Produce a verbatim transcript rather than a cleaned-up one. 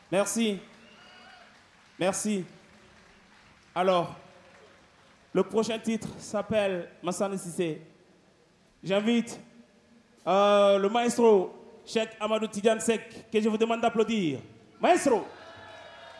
Merci. Merci. Alors, le prochain titre s'appelle Massane Sissé. J'invite euh, le maestro Cheikh Amadou Tidiane Seck, que je vous demande d'applaudir. Maestro!